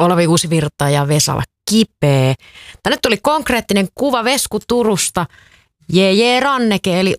Olavi Uusivirta ja Vesala Kipeä. Tänne tuli konkreettinen kuva Vesku Turusta. Jee Ranneke, eli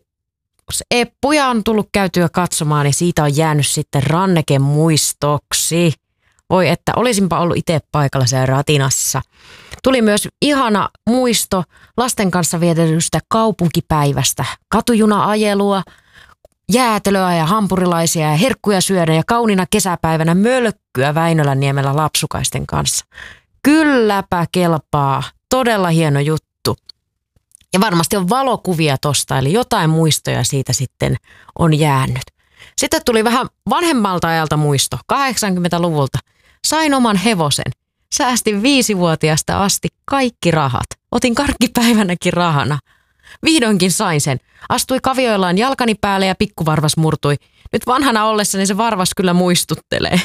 Eppuja on tullut käytyä katsomaan ja siitä on jäänyt sitten Ranneke muistoksi. Voi että olisinpa ollut itse paikalla siellä ratinassa. Tuli myös ihana muisto lasten kanssa vietetystä kaupunkipäivästä. Katujuna-ajelua, jäätelöä ja hampurilaisia ja herkkuja syödä ja kauniina kesäpäivänä mölkkyä Väinölänniemellä lapsukaisten kanssa. Kylläpä kelpaa. Todella hieno juttu. Ja varmasti on valokuvia tosta, eli jotain muistoja siitä sitten on jäänyt. Sitten tuli vähän vanhemmalta ajalta muisto, 80-luvulta. Sain oman hevosen. Säästin 5-vuotiaasta asti kaikki rahat. Otin karkkipäivänäkin rahana. Vihdoinkin sain sen. Astui kavioillaan jalkani päälle ja pikkuvarvas murtui. Nyt vanhana ollessani se varvas kyllä muistuttelee.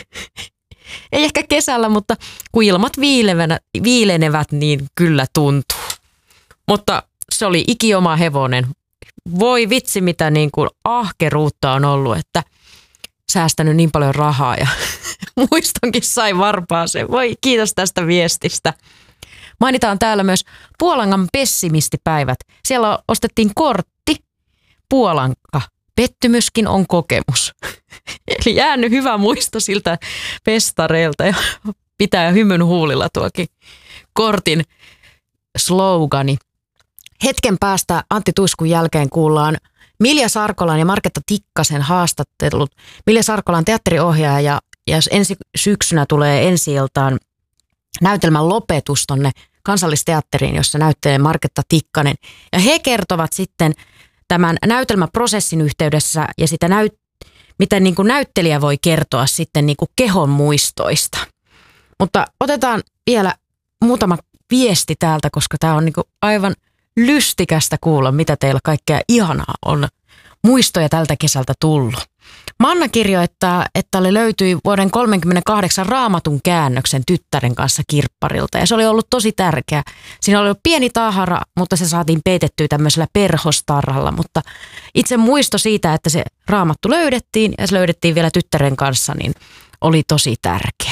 Ei ehkä kesällä, mutta kun ilmat viilenevät, niin kyllä tuntuu. Mutta se oli ikioma hevonen. Voi vitsi, mitä niin kuin ahkeruutta on ollut, että säästänyt niin paljon rahaa ja muistonkin sai varpaaseen. Voi kiitos tästä viestistä. Mainitaan täällä myös Puolangan pessimistipäivät. Siellä ostettiin kortti. Puolanka. Pettymyskin on kokemus. Eli jäänyt hyvä muisto siltä festareilta ja pitää hymyn huulilla tuokin kortin slogani. Hetken päästä Antti Tuiskun jälkeen kuullaan Milja Sarkolan ja Marketta Tikkasen haastattelut. Milja Sarkola on teatteriohjaaja ja ensi syksynä tulee ensi-iltaan näytelmän lopetus tonne Kansallisteatteriin, jossa näyttelee Marketta Tikkanen. Ja he kertovat sitten tämän näytelmäprosessin yhteydessä ja sitä miten niin kuin näyttelijä voi kertoa sitten niin kuin kehon muistoista. Mutta otetaan vielä muutama viesti täältä, koska tämä on niin kuin aivan lystikästä kuulla, mitä teillä kaikkea ihanaa on muistoja tältä kesältä tullut. Manna kirjoittaa, että löytyi vuoden 1938 Raamatun käännöksen tyttären kanssa kirpparilta ja se oli ollut tosi tärkeä. Siinä oli ollut pieni tahara, mutta se saatiin peitettyä tämmöisellä perhostarralla, mutta itse muisto siitä, että se Raamattu löydettiin ja se löydettiin vielä tyttären kanssa, niin oli tosi tärkeä.